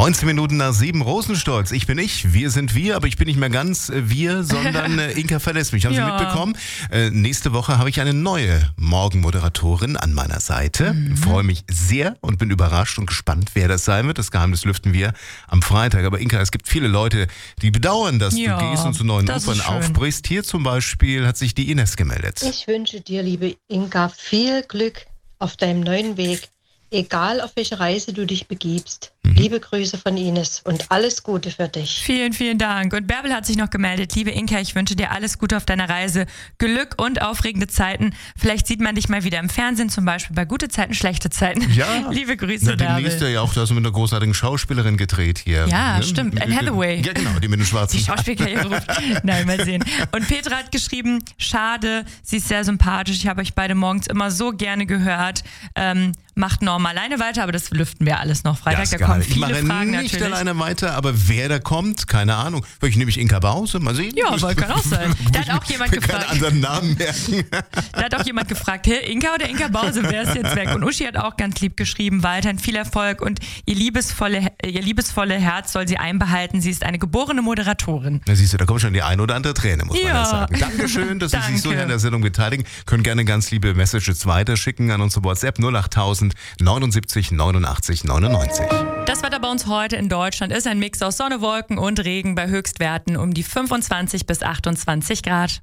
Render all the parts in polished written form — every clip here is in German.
19 Minuten nach 7, Rosenstolz. Ich bin ich, wir sind wir, aber ich bin nicht mehr ganz wir, sondern Inka verlässt mich. Haben Sie mitbekommen? Nächste Woche habe ich eine neue Morgenmoderatorin an meiner Seite. Freue mich sehr und bin überrascht und gespannt, wer das sein wird. Das Geheimnis lüften wir am Freitag. Aber Inka, es gibt viele Leute, die bedauern, dass du gehst und zu neuen Ufern aufbrichst. Hier zum Beispiel hat sich die Ines gemeldet. Ich wünsche dir, liebe Inka, viel Glück auf deinem neuen Weg. Egal, auf welche Reise du dich begibst. Liebe Grüße von Ines und alles Gute für dich. Vielen, vielen Dank. Und Bärbel hat sich noch gemeldet. Liebe Inka, ich wünsche dir alles Gute auf deiner Reise. Glück und aufregende Zeiten. Vielleicht sieht man dich mal wieder im Fernsehen, zum Beispiel bei gute Zeiten, schlechte Zeiten. Ja. Liebe Grüße, Bärbel. Demnächst ja auch, da hast du mit einer großartigen Schauspielerin gedreht hier. Ja, stimmt. Anne Hathaway. Ja, genau, die mit dem schwarzen Die Schauspielkarriere ruft. Nein, mal sehen. Und Petra hat geschrieben, schade, sie ist sehr sympathisch. Ich habe euch beide morgens immer so gerne gehört. Macht Norm alleine weiter, aber das lüften wir alles noch Freitag. Da kommen viele Fragen natürlich. Ich mache nicht alleine weiter, aber wer da kommt, keine Ahnung. Vielleicht nehme ich Inka Bause, mal sehen. Ja, aber kann auch sein. Da hat auch jemand gefragt. Keine anderen Namen merken. Da hat auch jemand gefragt, hey, Inka oder Inka Bause, wer ist jetzt weg? Und Uschi hat auch ganz lieb geschrieben, weiterhin viel Erfolg und ihr liebesvolle Herz soll sie einbehalten. Sie ist eine geborene Moderatorin. Na siehst du, da kommt schon die eine oder andere Träne, muss man ja sagen. Dankeschön, dass Sie sich so in der Sendung beteiligen. Können gerne ganz liebe Messages weiterschicken an unsere WhatsApp 08000 79 89 99. Das Wetter bei uns heute in Deutschland ist ein Mix aus Sonne, Wolken und Regen bei Höchstwerten um die 25 bis 28 Grad.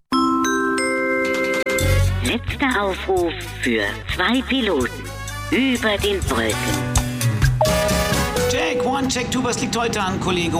Letzter Aufruf für 2 Piloten über den Wolken. Check 1, Check 2, was liegt heute an, Kollege?